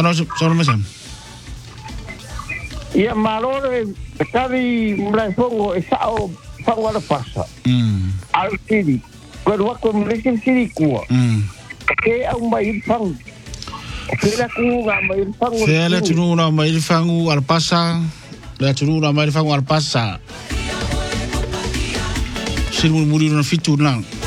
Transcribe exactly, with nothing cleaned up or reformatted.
Tano sono masam. Ia malore kali mulai songo e sao fango ala pasa. Mm. Al siri. Ko ko mulai siri ko. Mm. Ke au mai fang. Ke la ku ga mai fang. Ke la tunu na mai fangu al pasa. La tunu na mai fangu al pasa. Sirmu muri na fitu nang.